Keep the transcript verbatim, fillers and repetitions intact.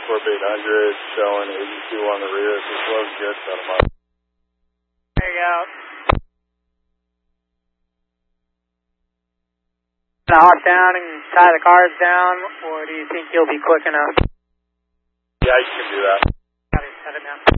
Corp eight hundred showing eighty-two on the rear. If this was good, set them up. There you go. Gonna hop down and tie the cars down, or do you think you'll be quick enough? Yeah, you can do that. Got it, set it down.